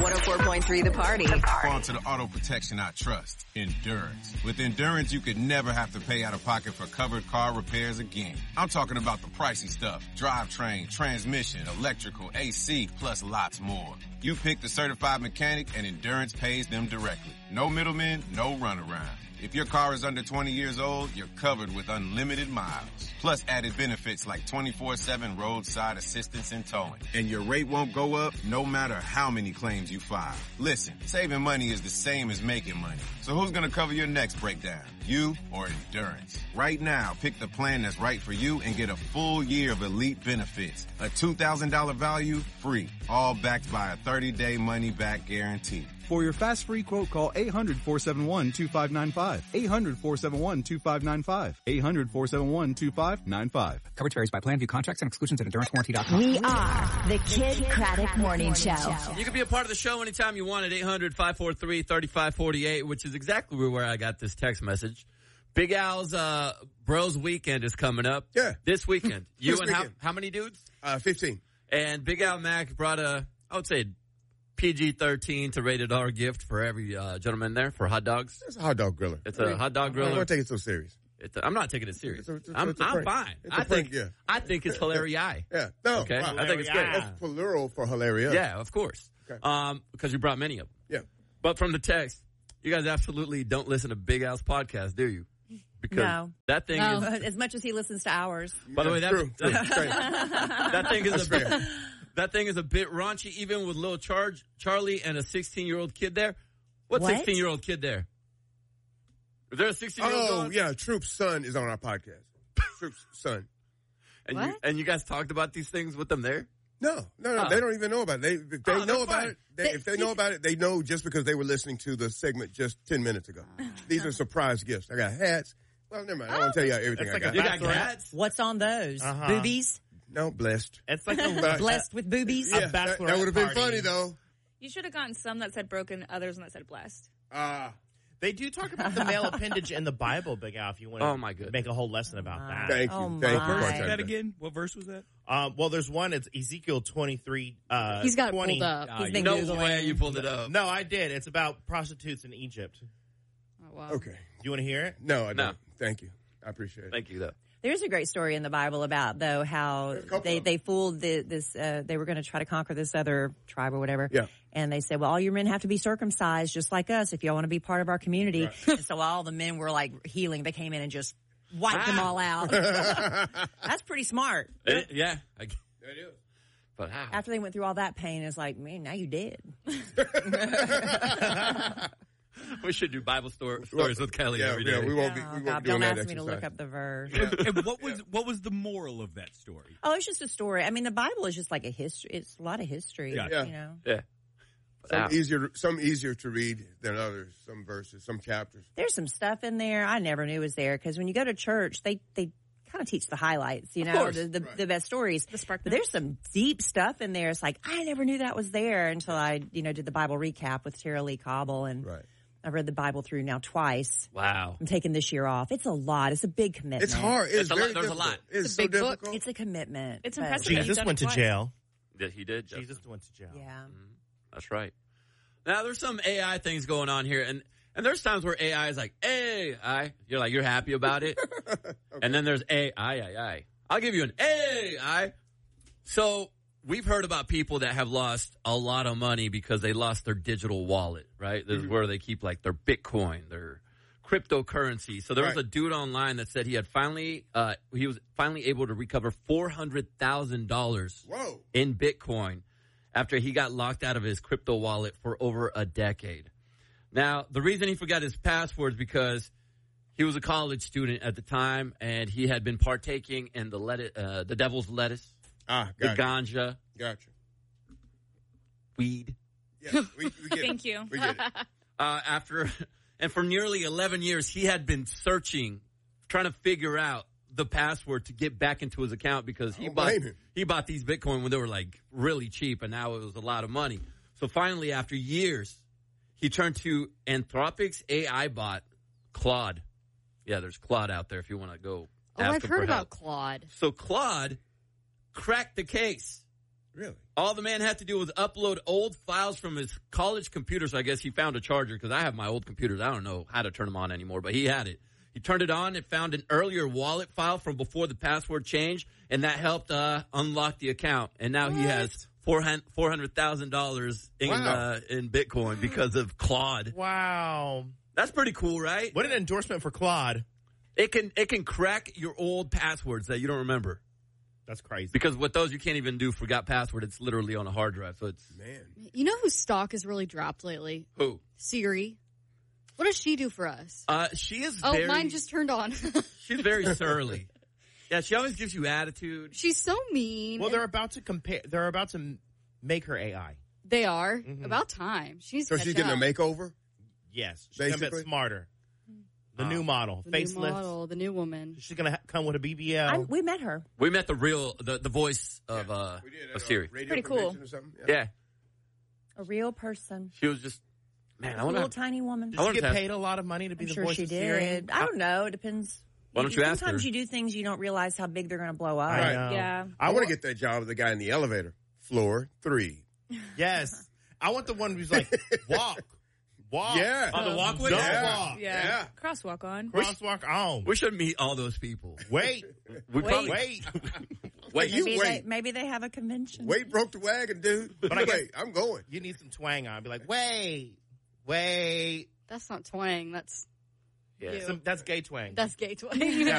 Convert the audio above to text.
104.3 The Party. On to the auto protection I trust, Endurance. With Endurance, you could never have to pay out of pocket for covered car repairs again. I'm talking about the pricey stuff. Drivetrain, transmission, electrical, AC, plus lots more. You pick the certified mechanic and Endurance pays them directly. No middlemen, no runaround. If your car is under 20 years old, you're covered with unlimited miles. Plus added benefits like 24/7 roadside assistance and towing. And your rate won't go up no matter how many claims you file. Listen, saving money is the same as making money. So who's going to cover your next breakdown? You or Endurance? Right now, pick the plan that's right for you and get a full year of elite benefits. A $2,000 value, free. All backed by a 30-day money-back guarantee. For your fast free quote, call 800-471-2595. 800-471-2595. 800-471-2595. Coverage varies by plan. View contracts and exclusions at EnduranceWarranty.com. We are the Kid Craddock Morning Show. You can be a part of the show anytime you want at 800-543-3548, which is exactly where I got this text message. Big Al's Bros Weekend is coming up. Yeah. This weekend. You and weekend. how many dudes? 15. And Big Al Mac brought I would say, PG-13 to rated R gift for every gentleman there for hot dogs. It's a hot dog griller. It's a hot dog griller. I don't take it so serious. I'm not taking it serious. I'm fine. I think it's hilarious. Yeah. No. Okay. Wow. I think it's great. That's plural for hilarious. Yeah, of course. Okay. Because you brought many of them. Yeah. But from the text, you guys absolutely don't listen to Big Al's podcast, do you? Because no. That thing is... as much as he listens to ours. By the way, that thing is fair. That thing is a bit raunchy, even with little Charlie and a 16-year-old kid there. What 16-year-old kid there? Is there a 16-year-old? Oh, yeah. Troop's son is on our podcast. Troop's son. And you guys talked about these things with them there? No. They don't even know about it. They know about it. If they know about it, they know just because they were listening to the segment just 10 minutes ago. These are surprise gifts. I got hats. Well, never mind. I won't tell you everything I got. You got hats? What's on those? Boobies? No, blessed. It's like blessed with boobies? Yeah, that would have been funny, though. You should have gotten some that said broken, others that said blessed. They do talk about the male appendage in the Bible, Big Al, if you want to make a whole lesson about that. Thank you. Thank you. That again? What verse was that? Well, there's one. It's Ezekiel 23. He's got it 20. pulled up. No way you pulled it up. No, I did. It's about prostitutes in Egypt. Oh, wow. Okay. Do you want to hear it? No, I don't. Thank you. I appreciate it. Thank you, though. There's a great story in the Bible about, though, how they fooled they were going to try to conquer this other tribe or whatever. Yeah. And they said, well, all your men have to be circumcised just like us if y'all want to be part of our community. Right. And so all the men were like healing. They came in and just wiped them all out. That's pretty smart. Yeah. It is. But how? After they went through all that pain, it's like, man, now you dead. We should do Bible stories with Kelly every day. Yeah, we won't be don't ask me to look up the verse. And what was the moral of that story? Oh, it's just a story. I mean, the Bible is just like a history. It's a lot of history. Yeah. You know? Yeah. Some easier to read than others. Some verses, some chapters. There's some stuff in there I never knew was there because when you go to church, they kind of teach the highlights, you know, the best stories. But there's some deep stuff in there. It's like I never knew that was there until I, did the Bible recap with Tara Lee Cobble, and I've read the Bible through now twice. Wow. I'm taking this year off. It's a lot. It's a big commitment. It's hard. It's very there's a lot. It's a big so book. difficult. It's a commitment. It's impressive. Jesus went to jail. Yeah, he did. Jesus went to jail. Yeah. Mm-hmm. That's right. Now, there's some AI things going on here, and there's times where AI is like, AI. You're like, you're happy about it. Okay. And then there's AI. I'll give you an AI. So we've heard about people that have lost a lot of money because they lost their digital wallet, right? This is where they keep like their Bitcoin, their cryptocurrency. So there was a dude online that said he was finally able to recover $400,000 in Bitcoin after he got locked out of his crypto wallet for over a decade. Now, the reason he forgot his password is because he was a college student at the time, and he had been partaking in the devil's lettuce, the ganja, weed. Yeah, we get Thank you. We get it. And for nearly 11 years, he had been searching, trying to figure out the password to get back into his account because he bought these Bitcoin when they were like really cheap, and now it was a lot of money. So finally, after years, he turned to Anthropic's AI bot, Claude. Yeah, there's Claude out there if you want to go. I've heard about Claude. So Claude cracked the case. Really? All the man had to do was upload old files from his college computer. So I guess he found a charger because I have my old computers. I don't know how to turn them on anymore, but he had it. He turned it on and found an earlier wallet file from before the password change, and that helped unlock the account. And now he has $400,000 in Bitcoin because of Claude. Wow. That's pretty cool, right? What an endorsement for Claude. It can crack your old passwords that you don't remember. That's crazy. Because with those, you can't even do forgot password. It's literally on a hard drive. So it's You know whose stock has really dropped lately? Who? Siri. What does she do for us? She is. Oh, mine just turned on. She's very surly. Yeah, she always gives you attitude. She's so mean. Well, they're about to compare. They're about to make her AI. They are. About time. She's getting a makeover. Yes, she's gonna get smarter. The new model, faceless. The new woman. She's gonna come with a BBL. We met her. We met the voice of Siri. Pretty cool. Yeah, a real person. She was just man. A little tiny woman. Did she get paid a lot of money to be the voice of Siri? She did. I don't know. It depends. Why don't you ask her? Sometimes you do things you don't realize how big they're going to blow up. Right. Yeah. I want to get that job of the guy in the elevator. Floor 3. Yes. I want the one who's like, walk. Yeah. On the walkway? Don't walk. Yeah. Crosswalk on. Crosswalk on. We should meet all those people. Wait. Maybe they have a convention. Wait broke the wagon, dude. But I'm going. You need some twang on. Be like, wait. That's not twang. That's Yeah. That's gay twang. That's gay twang.